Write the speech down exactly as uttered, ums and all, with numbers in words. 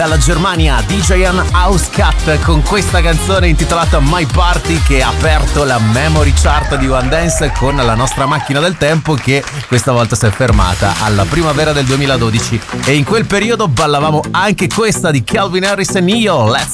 Dalla Germania D J N House Cat con questa canzone intitolata My Party, che ha aperto la memory chart di One Dance con la nostra macchina del tempo, che questa volta si è fermata alla primavera del duemiladodici, e in quel periodo ballavamo anche questa di Calvin Harris e Neo, Let's